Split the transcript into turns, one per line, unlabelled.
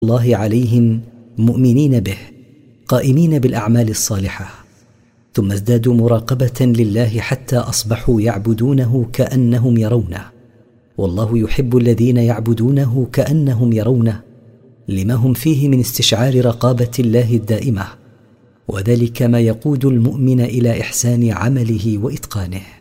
الله عليهم مؤمنين به قائمين بالأعمال الصالحة، ثم ازدادوا مراقبة لله حتى أصبحوا يعبدونه كأنهم يرونه، والله يحب الذين يعبدونه كأنهم يرونه لما هم فيه من استشعار رقابة الله الدائمة، وذلك ما يقود المؤمن إلى إحسان عمله وإتقانه.